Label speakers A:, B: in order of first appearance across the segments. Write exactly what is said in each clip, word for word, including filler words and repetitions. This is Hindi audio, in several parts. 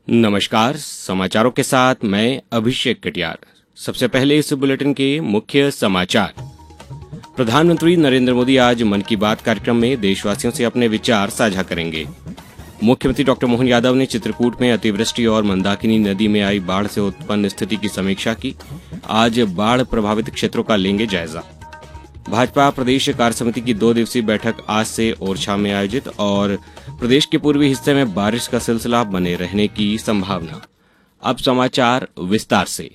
A: नमस्कार, समाचारों के साथ मैं अभिषेक कटियार। सबसे पहले इस बुलेटिन के मुख्य समाचार। प्रधानमंत्री नरेंद्र मोदी आज मन की बात कार्यक्रम में देशवासियों से अपने विचार साझा करेंगे। मुख्यमंत्री डॉक्टर मोहन यादव ने चित्रकूट में अतिवृष्टि और मंदाकिनी नदी में आई बाढ़ से उत्पन्न स्थिति की समीक्षा की। आज बाढ़ प्रभावित क्षेत्रों का लेंगे जायजा। भाजपा प्रदेश कार्य समिति की दो दिवसीय बैठक आज से ओरछा में आयोजित और प्रदेश के पूर्वी हिस्से में बारिश का सिलसिला बने रहने की संभावना। अब समाचार विस्तार से।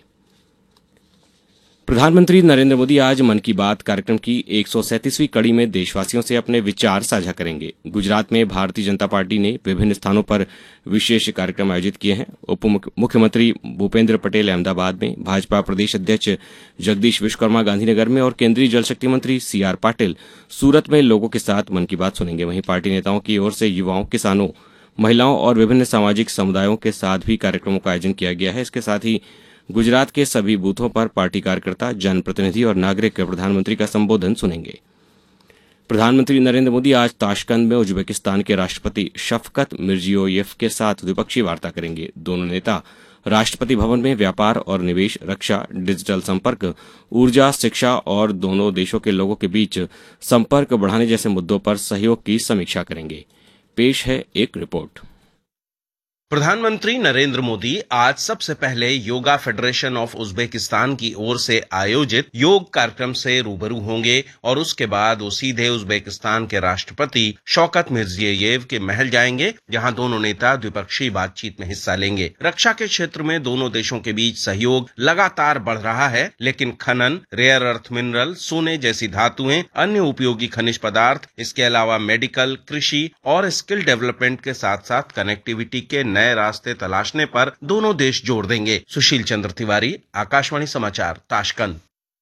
A: प्रधानमंत्री नरेंद्र मोदी आज मन की बात कार्यक्रम की एक सौ सैंतीसवीं कड़ी में देशवासियों से अपने विचार साझा करेंगे। गुजरात में भारतीय जनता पार्टी ने विभिन्न स्थानों पर विशेष कार्यक्रम आयोजित किए हैं। उप मुख्यमंत्री भूपेंद्र पटेल अहमदाबाद में, भाजपा प्रदेश अध्यक्ष जगदीश विश्वकर्मा गांधीनगर में और केंद्रीय जल शक्ति मंत्री सी आर पाटिल सूरत में लोगों के साथ मन की बात सुनेंगे। वहीं पार्टी नेताओं की ओर से युवाओं, किसानों, महिलाओं और विभिन्न सामाजिक समुदायों के साथ भी कार्यक्रमों का आयोजन किया गया है। इसके साथ ही गुजरात के सभी बूथों पर पार्टी कार्यकर्ता, जनप्रतिनिधि और नागरिक प्रधानमंत्री का संबोधन सुनेंगे। प्रधानमंत्री नरेंद्र मोदी आज ताशकंद में उज्बेकिस्तान के राष्ट्रपति शफकत मिर्जियोयेव के साथ द्विपक्षीय वार्ता करेंगे। दोनों नेता राष्ट्रपति भवन में व्यापार और निवेश, रक्षा, डिजिटल संपर्क, ऊर्जा, शिक्षा और दोनों देशों के लोगों के बीच संपर्क बढ़ाने जैसे मुद्दों पर सहयोग की समीक्षा करेंगे। पेश है एक रिपोर्ट।
B: प्रधानमंत्री नरेंद्र मोदी आज सबसे पहले योगा फेडरेशन ऑफ उज्बेकिस्तान की ओर से आयोजित योग कार्यक्रम से रूबरू होंगे और उसके बाद वो सीधे उज्बेकिस्तान के राष्ट्रपति शौकत मिर्जियोयेव के महल जाएंगे, जहां दोनों नेता द्विपक्षीय बातचीत में हिस्सा लेंगे। रक्षा के क्षेत्र में दोनों देशों के बीच सहयोग लगातार बढ़ रहा है, लेकिन खनन, रेयर अर्थ मिनरल, सोने जैसी धातुएं, अन्य उपयोगी खनिज पदार्थ, इसके अलावा मेडिकल, कृषि और स्किल डेवलपमेंट के साथ साथ कनेक्टिविटी के नए नए रास्ते तलाशने पर दोनों देश जोर देंगे। सुशील चंद्र तिवारी, आकाशवाणी समाचार, ताशकंद।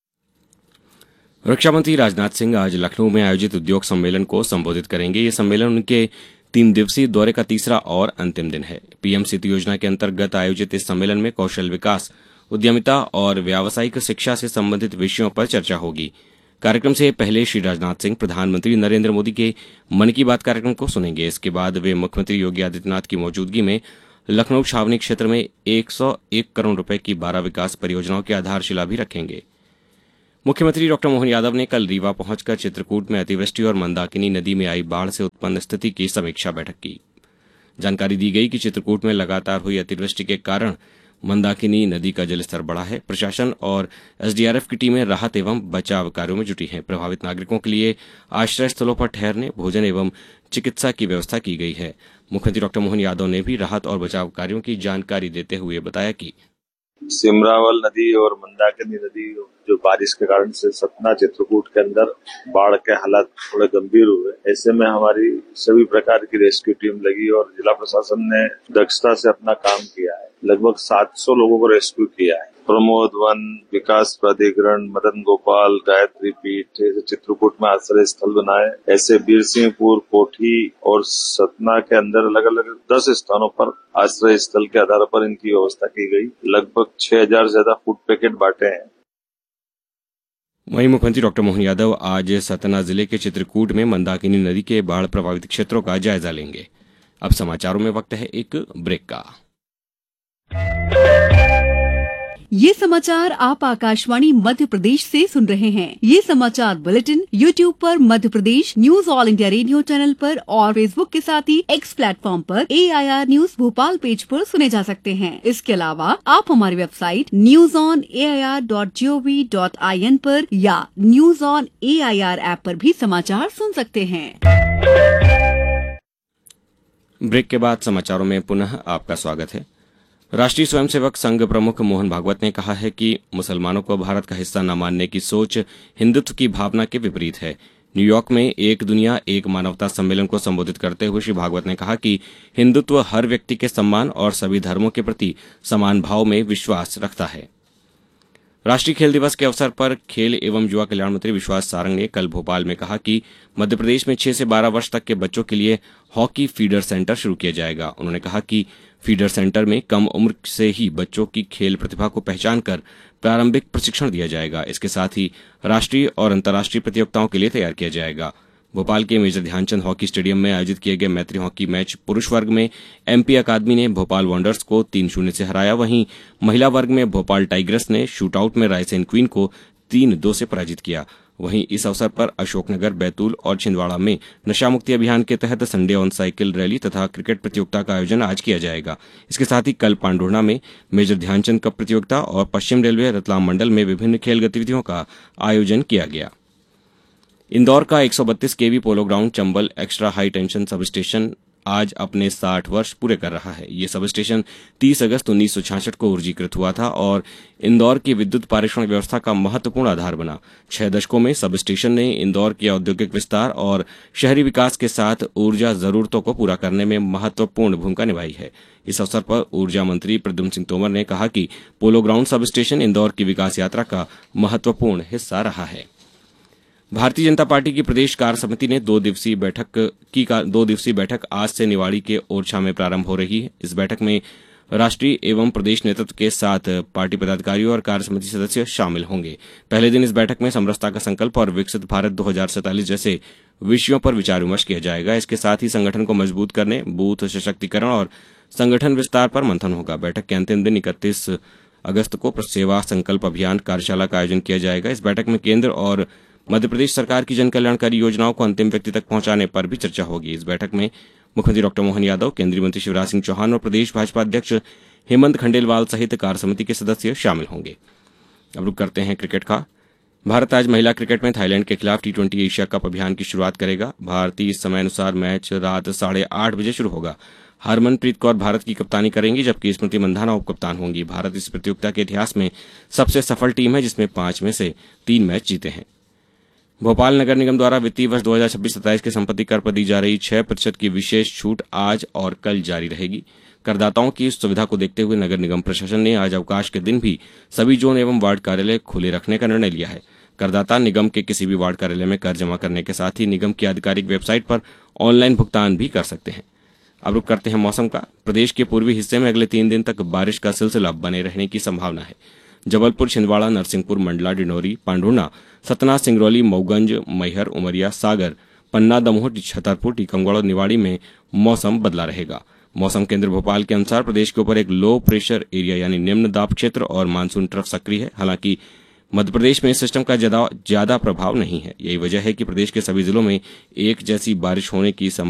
A: रक्षा मंत्री राजनाथ सिंह आज लखनऊ में आयोजित उद्योग सम्मेलन को संबोधित करेंगे। ये सम्मेलन उनके तीन दिवसीय दौरे का तीसरा और अंतिम दिन है। पीएम सेतु योजना के अंतर्गत आयोजित इस सम्मेलन में कौशल विकास, उद्यमिता और व्यावसायिक शिक्षा से संबंधित विषयों पर चर्चा होगी। कार्यक्रम से पहले श्री राजनाथ सिंह प्रधानमंत्री नरेंद्र मोदी के मन की बात कार्यक्रम को सुनेंगे। इसके बाद वे मुख्यमंत्री योगी आदित्यनाथ की मौजूदगी में लखनऊ छावनी क्षेत्र में एक सौ एक करोड़ रुपए की बारह विकास परियोजनाओं की आधारशिला भी रखेंगे। मुख्यमंत्री डॉक्टर मोहन यादव ने कल रीवा पहुंचकर चित्रकूट में अतिवृष्टि और मंदाकिनी नदी में आई बाढ़ से उत्पन्न स्थिति की समीक्षा बैठक की। जानकारी दी गई कि चित्रकूट में लगातार हुई अतिवृष्टि के कारण मंदाकिनी नदी का जलस्तर बढ़ा है। प्रशासन और एसडीआरएफ की टीमें राहत एवं बचाव कार्यों में जुटी हैं। प्रभावित नागरिकों के लिए आश्रय स्थलों पर ठहरने, भोजन एवं चिकित्सा की व्यवस्था की गई है। मुख्यमंत्री डॉक्टर मोहन यादव ने भी राहत और बचाव कार्यों की जानकारी देते हुए बताया कि
C: सिमरावल नदी और मंदाकिनी नदी जो बारिश के कारण से सतना, चित्रकूट के अंदर बाढ़ के हालात थोड़े गंभीर हुए। ऐसे में हमारी सभी प्रकार की रेस्क्यू टीम लगी और जिला प्रशासन ने दक्षता से अपना काम किया है। लगभग सात सौ लोगों को रेस्क्यू किया है। प्रमोद वन, विकास प्राधिकरण, मदन गोपाल, गायत्री पीठ, चित्रकूट में आश्रय स्थल बनाए। ऐसे बीर सिंहपुर, कोठी और सतना के अंदर अलग अलग दस स्थानों पर आश्रय स्थल के आधार पर इनकी व्यवस्था की गई। लगभग छह हजार से ज्यादा फूड पैकेट बांटे हैं।
A: वहीं मुख्यमंत्री डॉक्टर मोहन यादव आज सतना जिले के चित्रकूट में मंदाकिनी नदी के बाढ़ प्रभावित क्षेत्रों का जायजा लेंगे। अब समाचारों में वक्त है एक ब्रेक का।
D: ये समाचार आप आकाशवाणी मध्य प्रदेश से सुन रहे हैं। ये समाचार बुलेटिन यूट्यूब पर Madhya Pradesh news all India radio channel पर और फेसबुक के साथ ही एक्स प्लेटफॉर्म पर ए I R news Bhopal page पर सुने जा सकते हैं। इसके अलावा आप हमारी website news on A I R dot G O V dot I N पर या news on A I R app पर भी समाचार सुन सकते हैं।
A: ब्रेक के बाद समाचारों में पुनः आपका स्वागत है। राष्ट्रीय स्वयंसेवक संघ प्रमुख मोहन भागवत ने कहा है कि मुसलमानों को भारत का हिस्सा न मानने की सोच हिंदुत्व की भावना के विपरीत है। न्यूयॉर्क में एक दुनिया एक मानवता सम्मेलन को संबोधित करते हुए श्री भागवत ने कहा कि हिंदुत्व हर व्यक्ति के सम्मान और सभी धर्मों के प्रति समान भाव में विश्वास रखता है। राष्ट्रीय खेल दिवस के अवसर पर खेल एवं युवा कल्याण मंत्री विश्वास सारंग ने कल भोपाल में कहा कि मध्य प्रदेश में छह से बारह वर्ष तक के बच्चों के लिए हॉकी फीडर सेंटर शुरू किया जाएगा। उन्होंने कहा कि फीडर सेंटर में कम उम्र से ही बच्चों की खेल प्रतिभा को पहचान कर प्रारंभिक प्रशिक्षण दिया जाएगा। इसके साथ ही राष्ट्रीय और अंतर्राष्ट्रीय प्रतियोगिताओं के लिए तैयार किया जाएगा। भोपाल के मेजर ध्यानचंद हॉकी स्टेडियम में आयोजित किए गए मैत्री हॉकी मैच पुरुष वर्ग में एमपी अकादमी ने भोपाल वंडर्स को तीन शून्य से हराया। वहीं महिला वर्ग में भोपाल टाइग्रेस ने शूटआउट में रायसेन क्वीन को तीन दो से पराजित किया। वहीं इस अवसर पर अशोकनगर, बैतूल और छिंदवाड़ा में नशा मुक्ति अभियान के तहत संडे ऑन साइकिल रैली तथा क्रिकेट प्रतियोगिता का आयोजन आज किया जाएगा। इसके साथ ही कल पांडुर्णा में मेजर ध्यानचंद कप प्रतियोगिता और पश्चिम रेलवे रतलाम मंडल में विभिन्न खेल गतिविधियों का आयोजन किया गया। इंदौर का एक सौ बत्तीस केवी polo ground Chambal extra high tension sub station आज अपने साठ वर्ष पूरे कर रहा है। ये सब स्टेशन तीस अगस्त उन्नीस सौ छियासठ को ऊर्जीकृत हुआ था और इंदौर की विद्युत पारेषण व्यवस्था का महत्वपूर्ण आधार बना। छह दशकों में सब स्टेशन ने इंदौर के औद्योगिक विस्तार और शहरी विकास के साथ ऊर्जा जरूरतों को पूरा करने में महत्वपूर्ण भूमिका निभाई है। इस अवसर पर ऊर्जा मंत्री प्रद्युम्न सिंह तोमर ने कहा कि polo ground sub station Indore की विकास यात्रा का महत्वपूर्ण हिस्सा रहा है। भारतीय जनता पार्टी की प्रदेश कार्य समिति ने दो दिवसीय बैठक की दो दिवसीय बैठक आज से निवाड़ी के ओरछा में प्रारंभ हो रही है। इस बैठक में राष्ट्रीय एवं प्रदेश नेतृत्व के साथ पार्टी पदाधिकारी और कार्य समिति सदस्य शामिल होंगे। पहले दिन इस बैठक में समरसता का संकल्प और विकसित भारत दो हजार सैंतालीस जैसे विषयों पर विचार विमर्श किया जाएगा। इसके साथ ही संगठन को मजबूत करने, बूथ सशक्तिकरण और संगठन विस्तार पर मंथन होगा। बैठक के अंतिम दिन इकतीस अगस्त को सेवा संकल्प अभियान कार्यशाला का आयोजन किया जाएगा। इस बैठक में केंद्र और मध्य प्रदेश सरकार की जन कल्याणकारी योजनाओं को अंतिम व्यक्ति तक पहुंचाने पर भी चर्चा होगी। इस बैठक में मुख्यमंत्री डॉक्टर मोहन यादव, केंद्रीय मंत्री शिवराज सिंह चौहान और प्रदेश भाजपा अध्यक्ष हेमंत खंडेलवाल सहित कार्य समिति के सदस्य शामिल होंगे। अब रुक करते हैं क्रिकेट का। भारत आज महिला क्रिकेट में थाईलैंड के खिलाफ टी ट्वेंटी एशिया कप अभियान की शुरुआत करेगा। भारतीय समय अनुसार मैच रात साढ़े आठ बजे शुरू होगा। हरमनप्रीत कौर भारत की कप्तानी करेंगी जबकि स्मृति मंधाना उप कप्तान होंगी। भारत इस प्रतियोगिता के इतिहास में सबसे सफल टीम है जिसमें पांच में से तीन मैच जीते हैं। भोपाल नगर निगम द्वारा वित्तीय वर्ष दो हजार छब्बीस सत्ताईस के संपत्ति कर पर दी जा रही छह प्रतिशत की विशेष छूट आज और कल जारी रहेगी। करदाताओं की इस सुविधा को देखते हुए नगर निगम प्रशासन ने आज अवकाश के दिन भी सभी जोन एवं वार्ड कार्यालय खुले रखने का निर्णय लिया है। करदाता निगम के किसी भी वार्ड कार्यालय में कर जमा करने के साथ ही निगम की आधिकारिक वेबसाइट पर ऑनलाइन भुगतान भी कर सकते हैं। अब रुक करते हैं मौसम का। प्रदेश के पूर्वी हिस्से में अगले तीन दिन तक बारिश का सिलसिला बने रहने की संभावना है। जबलपुर, छिंदवाड़ा, नरसिंहपुर, मंडला, डिंडोरी, पांढुर्णा, सतना, सिंगरौली, मऊगंज, मैहर, उमरिया, सागर, पन्ना, दमोह, छतरपुर, टीकमगढ़ और निवाड़ी में मौसम बदला रहेगा। मौसम केंद्र भोपाल के अनुसार प्रदेश के ऊपर एक लो प्रेशर एरिया यानी निम्न दाब क्षेत्र और मानसून ट्रफ सक्रिय है। हालांकि मध्य प्रदेश में इस सिस्टम का ज्यादा ज्यादा प्रभाव नहीं है। यही वजह है कि प्रदेश के सभी जिलों में एक जैसी बारिश होने की